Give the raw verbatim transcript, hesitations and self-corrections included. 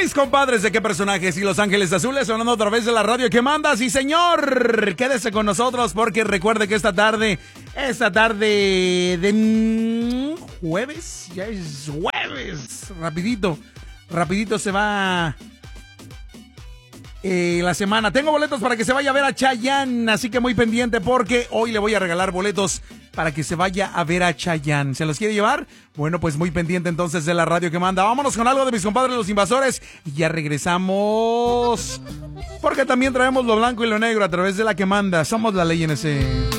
mis compadres de Qué Personajes y Los Ángeles Azules sonando a través de la radio que manda. Sí, señor, quédese con nosotros porque recuerde que esta tarde, esta tarde de mm, jueves, ya es jueves, rapidito, rapidito se va eh, la semana. Tengo boletos para que se vaya a ver a Chayanne, así que muy pendiente porque hoy le voy a regalar boletos para que se vaya a ver a Chayanne. ¿Se los quiere llevar? Bueno, pues muy pendiente entonces de la radio que manda. Vámonos con algo de mis compadres los Invasores y ya regresamos. Porque también traemos lo blanco y lo negro a través de la que manda. Somos la ley en ese...